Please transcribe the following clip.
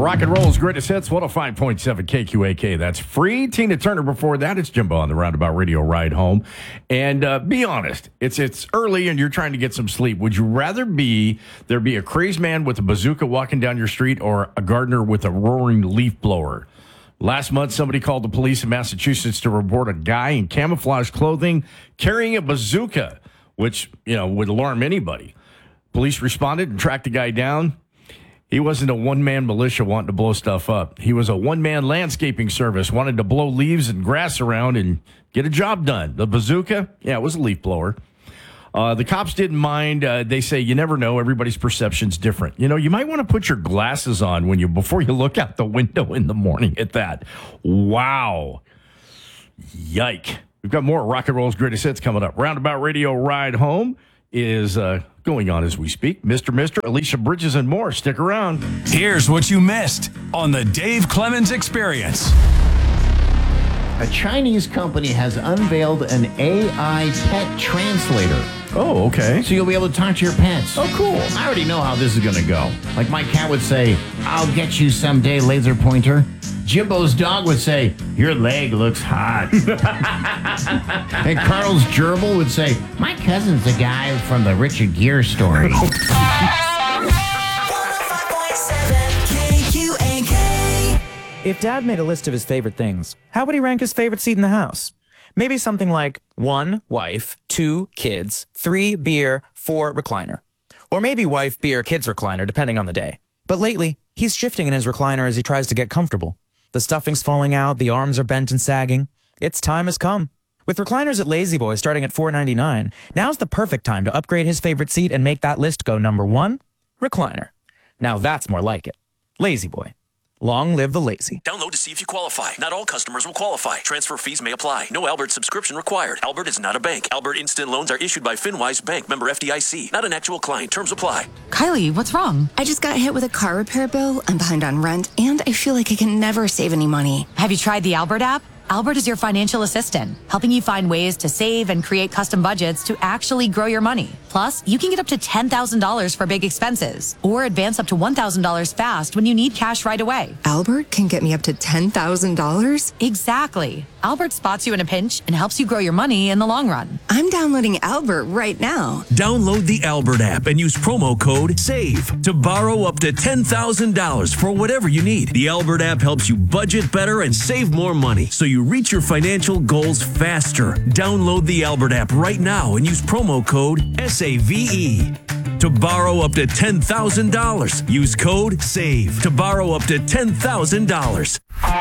Rock and roll's greatest hits, 105.7 KQAK. That's free. Tina Turner before that. It's Jimbo on the Roundabout Radio ride home. And be honest, it's early and you're trying to get some sleep. Would you rather there be a crazed man with a bazooka walking down your street or a gardener with a roaring leaf blower? Last month, somebody called the police in Massachusetts to report a guy in camouflage clothing carrying a bazooka, which, would alarm anybody. Police responded and tracked the guy down. He wasn't a one-man militia wanting to blow stuff up. He was a one-man landscaping service, wanted to blow leaves and grass around and get a job done. The bazooka, it was a leaf blower. The cops didn't mind. They say you never know. Everybody's perception's different. You might want to put your glasses on before you look out the window in the morning at that. Wow. Yike. We've got more Rock and Roll's greatest hits coming up. Roundabout Radio Ride Home is going on as we speak. Mr. Alicia Bridges and more. Stick around. Here's what you missed on the Dave Clemens Experience. A Chinese company has unveiled an AI pet translator. Oh, okay. So you'll be able to talk to your pets. Oh, cool. I already know how this is going to go. Like my cat would say, "I'll get you someday, laser pointer." Jimbo's dog would say, "Your leg looks hot." And Carl's gerbil would say, "My cousin's the guy from the Richard Gere story." 105.7 KQAK. If Dad made a list of his favorite things, how would he rank his favorite seat in the house? Maybe something like 1, wife, 2, kids, 3, beer, 4, recliner. Or maybe wife, beer, kids, recliner, depending on the day. But lately, he's shifting in his recliner as he tries to get comfortable. The stuffing's falling out, the arms are bent and sagging. Its time has come. With recliners at Lazy Boy starting at $4.99, now's the perfect time to upgrade his favorite seat and make that list go number 1, recliner. Now that's more like it. Lazy Boy. Long live the lazy. Download to see if you qualify. Not all customers will qualify. Transfer fees may apply. No Albert subscription required. Albert is not a bank. Albert Instant Loans are issued by FinWise Bank, member FDIC. Not an actual client. Terms apply. Kylie, what's wrong? I just got hit with a car repair bill. I'm behind on rent, and I feel like I can never save any money. Have you tried the Albert app? Albert is your financial assistant, helping you find ways to save and create custom budgets to actually grow your money. Plus, you can get up to $10,000 for big expenses or advance up to $1,000 fast when you need cash right away. Albert can get me up to $10,000? Exactly. Albert spots you in a pinch and helps you grow your money in the long run. I'm downloading Albert right now. Download the Albert app and use promo code SAVE to borrow up to $10,000 for whatever you need. The Albert app helps you budget better and save more money so you reach your financial goals faster. Download the Albert app right now and use promo code SAVE to borrow up to $10,000. Use code SAVE to borrow up to $10,000.